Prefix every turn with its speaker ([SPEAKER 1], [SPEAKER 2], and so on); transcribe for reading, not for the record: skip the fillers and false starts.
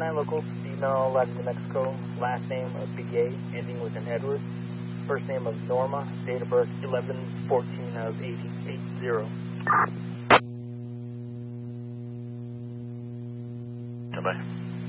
[SPEAKER 1] 9 local, female, Latin New Mexico, last name of BA, ending with an Edward, first name of Norma, date of birth 11/14 of 80.
[SPEAKER 2] Bye-bye.